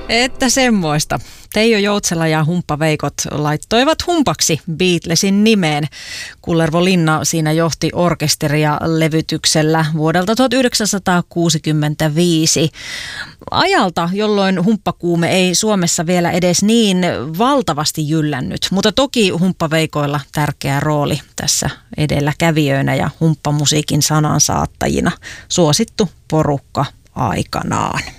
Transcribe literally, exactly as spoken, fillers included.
Että semmoista. Teijo Joutsela ja Humppaveikot laittoivat humpaksi Beatlesin nimeen. Kullervo Linna siinä johti orkesteria levytyksellä vuodelta tuhatyhdeksänsataakuusikymmentäviisi. Ajalta, jolloin humppakuume ei Suomessa vielä edes niin valtavasti jyllännyt, mutta toki Humppaveikoilla tärkeä rooli tässä edelläkävijöinä ja humppamusiikin sanansaattajina. Suosittu porukka aikanaan.